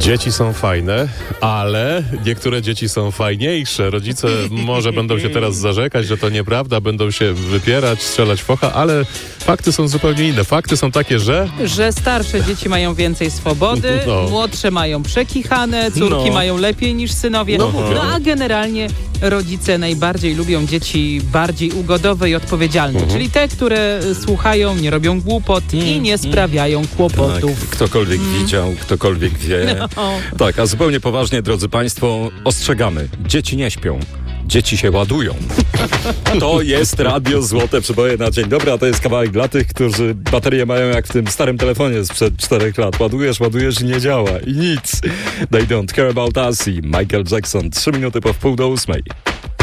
Dzieci są fajne, ale niektóre dzieci są fajniejsze. Rodzice może będą się teraz zarzekać, że to nieprawda, będą się wypierać, strzelać w ocha, ale fakty są zupełnie inne. Fakty są takie, że starsze dzieci mają więcej swobody, młodsze mają przekichane, córki mają lepiej niż synowie. A generalnie rodzice najbardziej lubią dzieci bardziej ugodowe i odpowiedzialne, czyli te, które słuchają, nie robią głupot i nie sprawiają kłopotów. Tak, ktokolwiek widział, ktokolwiek wie. Tak, a zupełnie poważnie, drodzy Państwo, ostrzegamy. Dzieci nie śpią. Dzieci się ładują. To jest Radio Złote Przeboje na dzień dobry, a to jest kawałek dla tych, którzy baterię mają jak w tym starym telefonie sprzed 4 lat. Ładujesz i nie działa. I nic. They don't care about us i Michael Jackson. 3 minuty po 7:30.